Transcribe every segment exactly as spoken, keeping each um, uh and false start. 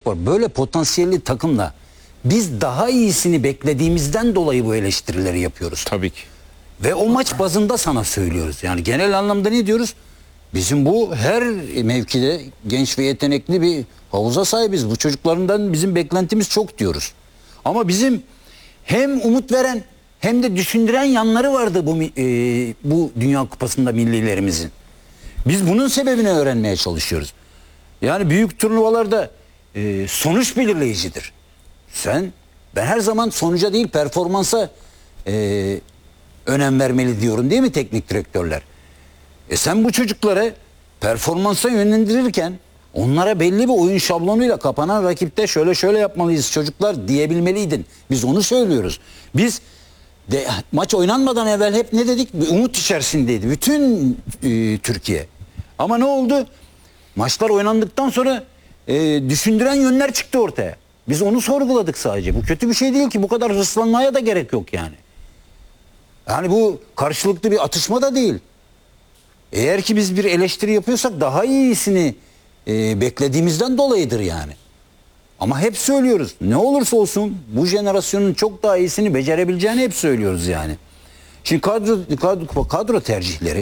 var. Böyle potansiyelli takımla biz daha iyisini beklediğimizden dolayı bu eleştirileri yapıyoruz. Tabii ki. Ve o maç bazında sana söylüyoruz. Yani genel anlamda ne diyoruz? Bizim bu her mevkide genç ve yetenekli bir havuza sahibiz. Bu çocuklarından bizim beklentimiz çok diyoruz. Ama bizim hem umut veren hem de düşündüren yanları vardı bu e, bu Dünya Kupası'nda millilerimizin. Biz bunun sebebini öğrenmeye çalışıyoruz. Yani büyük turnuvalarda e, sonuç belirleyicidir. Sen, ben her zaman sonuca değil performansa e, önem vermeli diyorum değil mi teknik direktörler? E sen bu çocukları performansa yönlendirirken onlara belli bir oyun şablonuyla kapanan rakipte şöyle şöyle yapmalıyız çocuklar diyebilmeliydin. Biz onu söylüyoruz. Biz de, maç oynanmadan evvel hep ne dedik? Bir umut içerisindeydi. Bütün e, Türkiye. Ama ne oldu? Maçlar oynandıktan sonra e, düşündüren yönler çıktı ortaya. Biz onu sorguladık sadece. Bu kötü bir şey değil ki. Bu kadar hırslanmaya da gerek yok yani. Yani bu karşılıklı bir atışma da değil. Eğer ki biz bir eleştiri yapıyorsak daha iyisini e, beklediğimizden dolayıdır yani. Ama hep söylüyoruz. Ne olursa olsun bu jenerasyonun çok daha iyisini becerebileceğini hep söylüyoruz yani. Şimdi kadro, kadro, kadro tercihleri,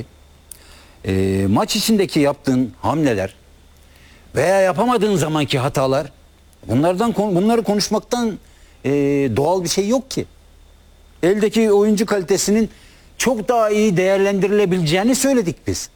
e, maç içindeki yaptığın hamleler veya yapamadığın zamanki hatalar, bunlardan bunları konuşmaktan e, doğal bir şey yok ki. Eldeki oyuncu kalitesinin çok daha iyi değerlendirilebileceğini söyledik biz.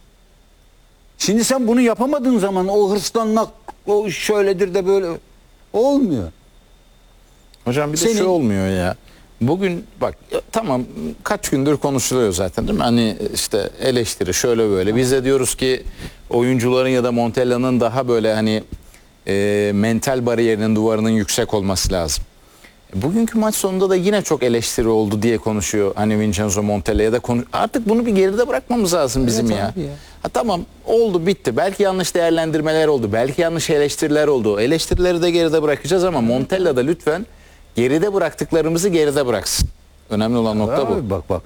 Şimdi sen bunu yapamadığın zaman o hırslanmak, o şöyledir de böyle olmuyor. Hocam bir de Senin... şu olmuyor ya. Bugün bak tamam kaç gündür konuşuluyor zaten değil mi? Hani işte eleştiri şöyle böyle. Biz de diyoruz ki oyuncuların ya da Montella'nın daha böyle hani e, mental bariyerinin duvarının yüksek olması lazım. Bugünkü maç sonunda da yine çok eleştiri oldu diye konuşuyor hani Vincenzo Montella ya da konu artık bunu bir geride bırakmamız lazım bizim evet, ya. ya. Ha, tamam oldu bitti. Belki yanlış değerlendirmeler oldu. Belki yanlış eleştiriler oldu. Eleştirileri de geride bırakacağız ama Montella da lütfen geride bıraktıklarımızı geride bıraksın. Önemli olan nokta Abi, bu. bak bak.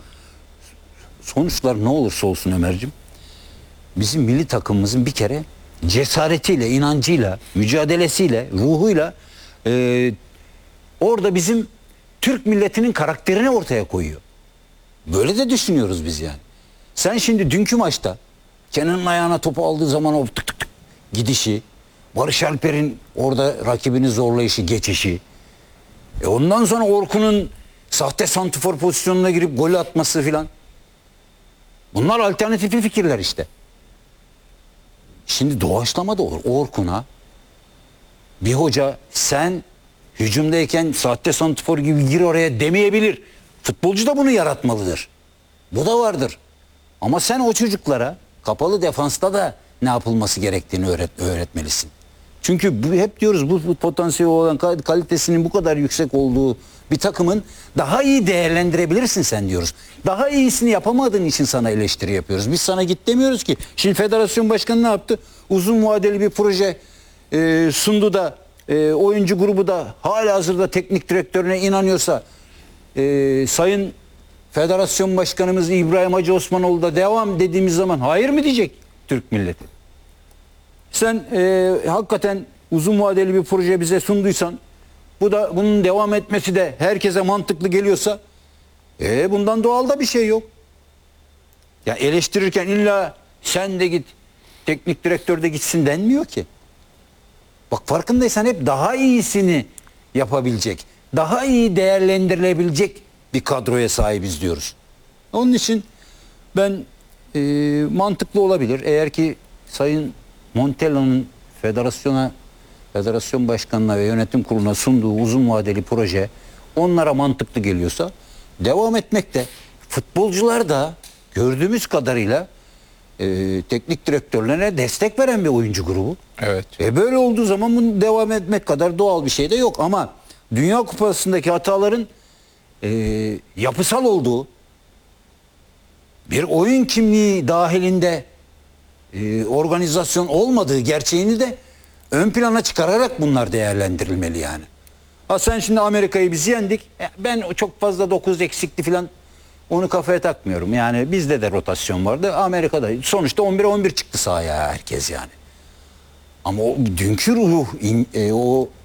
Sonuçlar ne olursa olsun Ömerciğim. Bizim milli takımımızın bir kere cesaretiyle, inancıyla, mücadelesiyle, ruhuyla e, orada bizim Türk milletinin karakterini ortaya koyuyor. Böyle de düşünüyoruz biz yani. Sen şimdi dünkü maçta Kenan'ın ayağına topu aldığı zaman o tık tık tık gidişi, Barış Alper'in orada rakibini zorlayışı, geçişi, e ondan sonra Orkun'un sahte santifor pozisyonuna girip golü atması filan. Bunlar alternatifli fikirler işte. Şimdi doğaçlama da olur. Orkun'a bir hoca sen hücumdayken sahte santifor gibi gir oraya demeyebilir. Futbolcu da bunu yaratmalıdır. Bu da vardır. Ama sen o çocuklara kapalı defansta da ne yapılması gerektiğini öğret öğretmelisin. Çünkü bu, hep diyoruz bu, bu potansiyeli olan kalitesinin bu kadar yüksek olduğu bir takımın daha iyi değerlendirebilirsin sen diyoruz. Daha iyisini yapamadığın için sana eleştiri yapıyoruz. Biz sana git demiyoruz ki. Şimdi federasyon başkanı ne yaptı? Uzun vadeli bir proje e, sundu da e, oyuncu grubu da halihazırda teknik direktörüne inanıyorsa e, sayın federasyon başkanımız İbrahim Hacı Osmanoğlu da devam dediğimiz zaman hayır mı diyecek Türk milleti? Sen e, hakikaten uzun vadeli bir proje bize sunduysan, bu da bunun devam etmesi de herkese mantıklı geliyorsa, e, bundan doğal da bir şey yok. Ya eleştirirken illa sen de git, teknik direktör de gitsin denmiyor ki. Bak farkındaysan hep daha iyisini yapabilecek, daha iyi değerlendirilebilecek bir kadroya sahibiz diyoruz. Onun için ben e, mantıklı olabilir. Eğer ki Sayın Montella'nın federasyona, federasyon başkanına ve yönetim kuruluna sunduğu uzun vadeli proje onlara mantıklı geliyorsa devam etmekte. Futbolcular da gördüğümüz kadarıyla e, teknik direktörlerine destek veren bir oyuncu grubu. Evet. E böyle olduğu zaman bunu devam etmek kadar doğal bir şey de yok. Ama Dünya Kupası'ndaki hataların e, yapısal olduğu, bir oyun kimliği dahilinde e, organizasyon olmadığı gerçeğini de ön plana çıkararak bunlar değerlendirilmeli yani. Ha sen şimdi Amerika'yı biz yendik. E, ben çok fazla dokuz eksikti falan onu kafaya takmıyorum. Yani bizde de rotasyon vardı. Amerika'da sonuçta on bire on bir çıktı sahaya herkes yani. Ama o dünkü ruh, in, e, o